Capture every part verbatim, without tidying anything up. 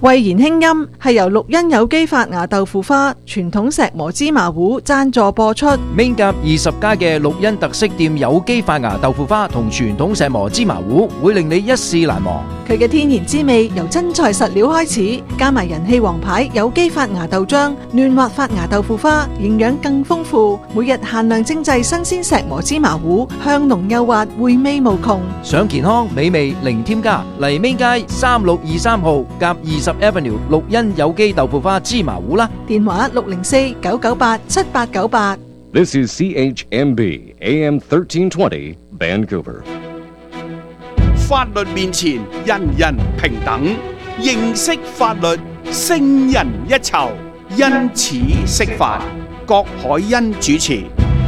慧言輕音係由綠茵有機發芽豆腐花、傳統石磨芝麻糊贊助播出。 Main甲二十家嘅綠茵特色店有機發芽豆腐花同傳統石磨芝麻糊，會令你一試難忘。 佢嘅天然滋味由真材實料開始，加埋人氣王牌有機發芽豆漿、嫩滑發芽豆腐花，營養更豐富。每日限量精製新鮮石磨芝麻糊，香濃幼滑，回味無窮。 想健康美味零添加，嚟 Main街三六二三號甲二十 Avenue 綠茵有機豆腐花芝麻糊啦。 電話六零四九九八七八九八。 This is C H M B A M thirteen twenty Vancouver。 法律面前人人平等，認識法律勝人一籌，因此識法。郭海欣主持。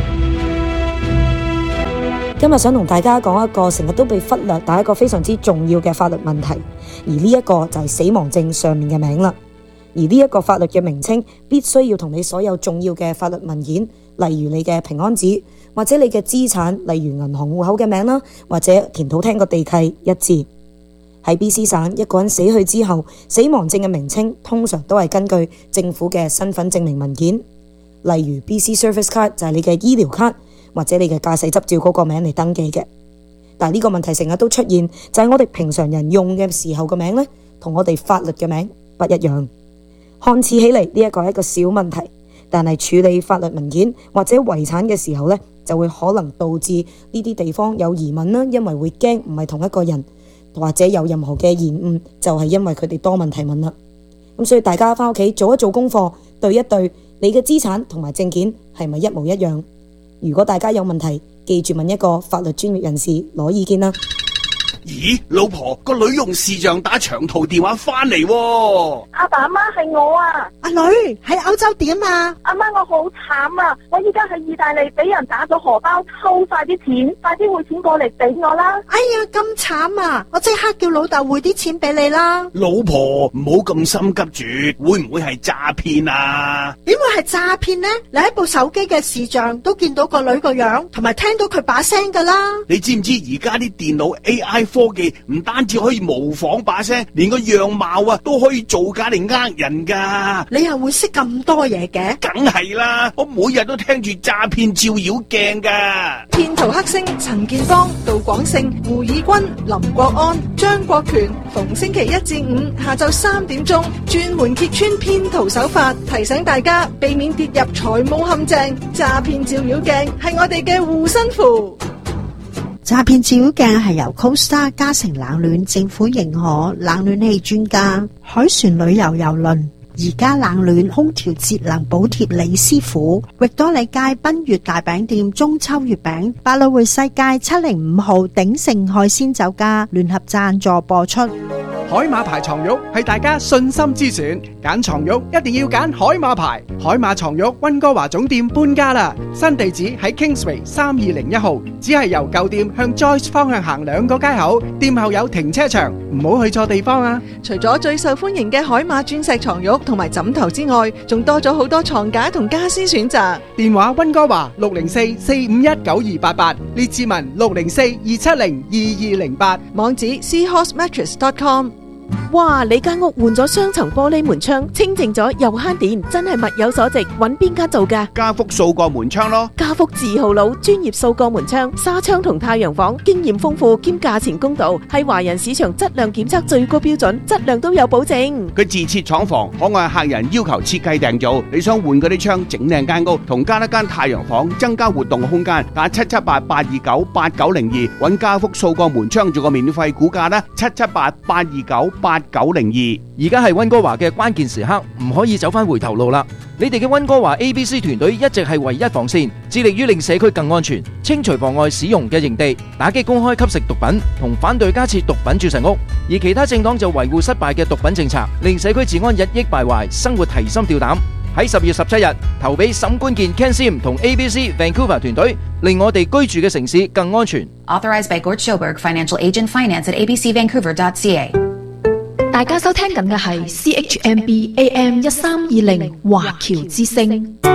今日想同大家講一個成日都被忽略但係一個非常之重要嘅法律問題，而呢一個就係死亡證上面嘅名啦。而呢一個法律嘅名稱必須要同你所有重要嘅法律文件，例如你嘅平安紙或者你嘅資產，例如銀行戶口嘅名啦，或者田土廳個地契一致。喺 B C 省，一個人死去之後，死亡證嘅名稱通常都係根據政府嘅身份證明文件，例如 B C Service Card 就係你嘅醫療卡，或者你嘅駕駛執照嗰個名嚟登記嘅。但係呢個問題成日都出現，就係我哋平常人用嘅時候嘅名呢，同我哋法律嘅名不一樣。看似起嚟呢一個係一個小問題，但係處理法律文件或者遺產嘅時候呢，就會可能導致呢啲地方有疑問啦，因為會驚唔係同一個人，或者有任何嘅延誤，就係因為佢哋多問題問啦。咁所以大家返屋企做一做功課，對一對你嘅資產同埋證件係咪一模一樣？如果大家有問題，記住問一個法律專業人士攞意見啦。 咦，老婆，個女用視像打長途電話翻嚟喎。 阿爸阿媽係我啊。 阿女喺歐洲點啊？ 阿媽我好慘啊！我依家喺意大利俾人打咗荷包，偷晒啲錢，快啲匯錢過嚟俾我啦！ 哎呀，咁慘啊！我即刻叫老豆匯啲錢俾你啦。 老婆，唔好咁心急住，會唔會係詐騙啊？ 點會係詐騙呢？你喺部手機嘅視像都見到個女個樣，同埋聽到佢把聲噶啦。 你知唔知而家啲電腦 A I 科技唔單止可以模仿把聲，連個樣貌啊都可以造假嚟呃人噶。 你又會識咁多嘢嘅？ 梗係啦，我每日都聽住詐騙照妖鏡噶。 騙徒黑星陳建邦、杜廣勝、胡以軍、林國安、張國權，逢星期一至五下晝三點鐘，專門揭穿騙徒手法，提醒大家避免跌入財務陷阱。詐騙照妖鏡係我哋嘅護身符。 詐騙照妖鏡係由 Costa 嘉誠冷暖政府認可冷暖氣專家海船旅遊郵輪而家冷暖空調節能補貼李師傅，域多利街賓悅大餅店中秋月餅，百老匯世界七零五號鼎盛海鮮酒家聯合贊助播出。 海馬牌床褥係大家信心之選，揀床褥一定要揀海馬牌。海馬床褥溫哥華總店搬家啦，新地址喺 Kingsway 三二零一號，只係由舊店向 Joyce 方向行兩個街口，店後有停車場，唔好去錯地方啊！ 除咗最受歡迎嘅海馬鑽石床褥同埋枕頭之外，仲多咗好多床架同家私選擇。 電話溫哥華六零四四五一九二八八，列治文六零四二七零二二零八， 網址 seahorse mattress dot com。 哇！你間屋換咗雙層玻璃門窗，清淨咗又慳電，真係物有所值。揾邊間做㗎？ 家福掃過門窗咯。 家福字號佬，專業掃過門窗、紗窗同太陽房，經驗豐富兼價錢公道，係華人市場質量檢測最高標準，質量都有保證。 佢自設廠房，可按客人要求設計訂造。你想換嗰啲窗整靚間屋，同加一間太陽房，增加活動空間，打七七八八二九八九零二，揾家福掃過門窗做個免費估價啦，七七八八二九八九零二。 而家係溫哥華嘅關鍵時刻，唔可以走翻回頭路啦！你哋嘅溫哥華 A B C 團隊一直係唯一防線，致力於令社區更安全，清除妨礙使用嘅營地，打擊公開吸食毒品，同反對加設毒品注射屋。而其他政黨就維護失敗嘅毒品政策，令社區治安日益敗壞，生活提心吊膽。喺十月十七日投俾沈官健 Ken Sim 同 A B C Vancouver 團隊，令我哋居住嘅城市更安全。 Authorized by Gord Schoberg, Financial Agent, Finance at a b c vancouver dot c a。 大家收聽緊嘅係 C H M B A M 一三二零華僑之聲。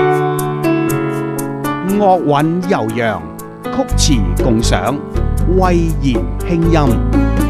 樂韻悠揚，曲詞共賞，慧言輕音。